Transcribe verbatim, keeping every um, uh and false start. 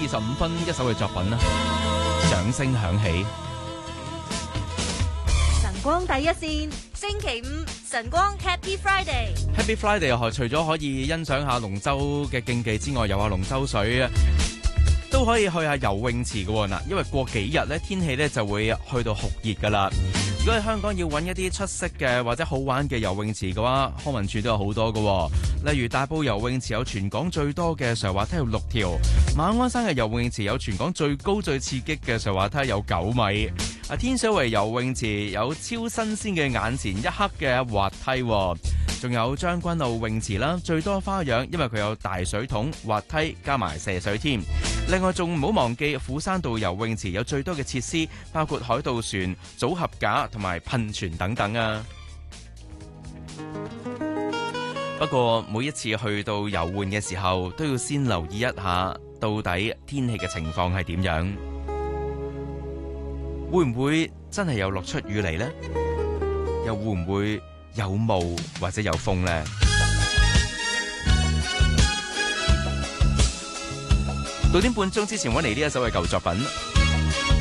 二十五分一首嘅作品啦，掌聲響起。 晨光第一線，星期五晨光 Happy Friday。Happy Friday 除咗可以欣賞下龍舟嘅競技之外，遊下龍舟水啊，都可以去下游泳池嘅喎嗱，因為過幾日咧天氣咧就會去到酷熱噶啦。如果喺香港要揾一啲出色嘅或者好玩嘅游泳池嘅話，康文署都有好多嘅，例如大埔游泳池有全港最多嘅斜滑梯有六條，馬鞍山嘅游泳池有全港最高最刺激嘅斜滑梯有九米，啊天水圍游泳池有超新鮮嘅眼前一刻嘅滑梯，仲有將軍澳泳池啦，最多花樣，因為佢有大水桶、滑梯加埋射水添。另外仲唔好忘記斧山道游泳池有最多嘅設施，包括海盜船、組合架同埋噴泉等等啊。不過每一次去到遊玩嘅時候，都要先留意一下到底天氣嘅情況係點樣，會唔會真係有落出雨嚟呢？又會唔會有霧或者有風呢？六點半鐘之前揾嚟呢一首嘅舊作品。